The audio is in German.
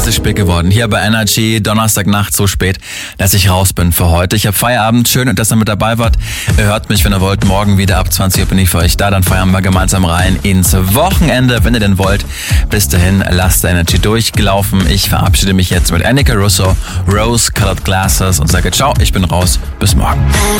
ist spät geworden. Hier bei Energy, Donnerstagnacht so spät, dass ich raus bin für heute. Ich habe Feierabend, schön, dass ihr mit dabei wart. Ihr hört mich, wenn ihr wollt, morgen wieder ab 20 Uhr bin ich für euch da. Dann feiern wir gemeinsam rein ins Wochenende, wenn ihr denn wollt. Bis dahin, lasst Energy durchgelaufen. Ich verabschiede mich jetzt mit Annika Russo, Rose Colored Glasses und sage ciao, ich bin raus. Bis morgen.